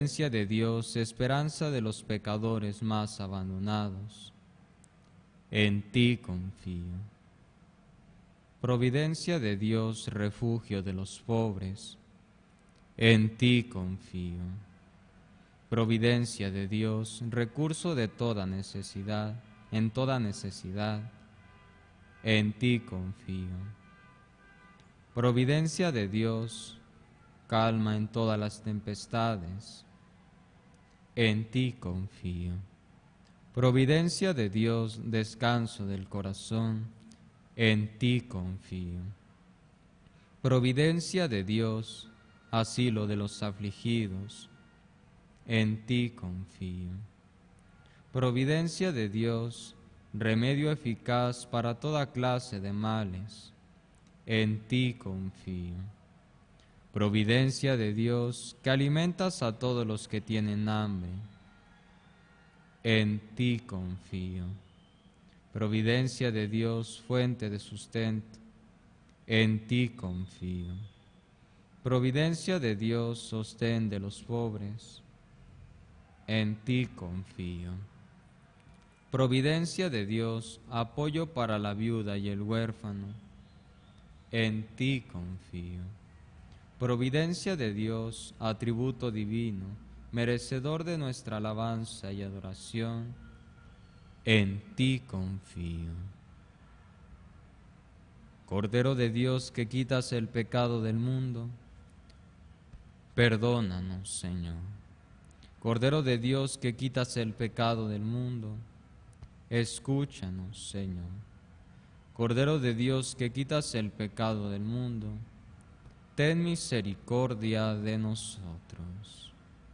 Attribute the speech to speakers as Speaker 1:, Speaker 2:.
Speaker 1: De Dios, esperanza de los pecadores más abandonados, en ti confío. Providencia de Dios, refugio de los pobres, en ti confío. Providencia de Dios, recurso de toda necesidad, en toda necesidad, en ti confío. Providencia de Dios, calma en todas las tempestades, en ti confío. Providencia de Dios, descanso del corazón, en ti confío. Providencia de Dios, asilo de los afligidos, en ti confío. Providencia de Dios, remedio eficaz para toda clase de males, en ti confío. Providencia de Dios, que alimentas a todos los que tienen hambre, en ti confío. Providencia de Dios, fuente de sustento, en ti confío. Providencia de Dios, sostén de los pobres, en ti confío. Providencia de Dios, apoyo para la viuda y el huérfano, en ti confío. Providencia de Dios, atributo divino, merecedor de nuestra alabanza y adoración, en ti confío. Cordero de Dios, que quitas el pecado del mundo, perdónanos, Señor. Cordero de Dios, que quitas el pecado del mundo, escúchanos, Señor. Cordero de Dios, que quitas el pecado del mundo, ten misericordia de nosotros.